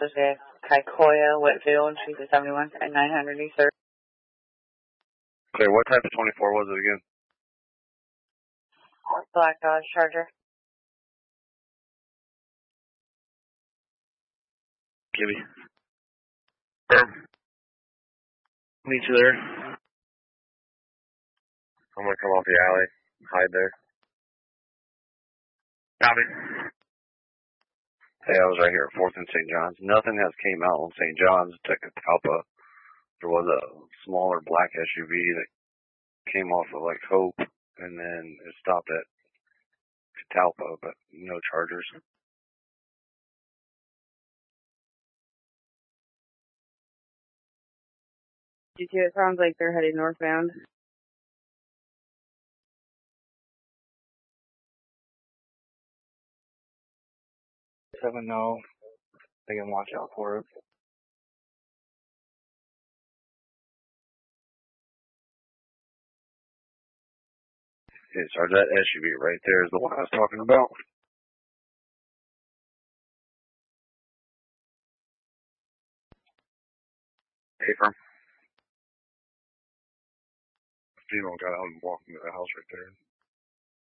Associate Kaikoya Whitfield. She's a 71 and 900 East 3rd. Okay, what type of 24 was it again? Black Dodge Charger. Gibby. Meet you there. I'm gonna come off the alley, hide there. Copy. Hey, I was right here at 4th and St. John's. Nothing has came out on St. John's to Catalpa. There was a smaller black SUV that came off of like Hope, and then it stopped at Catalpa, but no chargers. G2, it sounds like they're heading northbound. 7-0. They can watch out for it. Yeah, Sarge, that SUV right there is the one I was talking about. Hey, firm. Steve got out and walked into the house right there.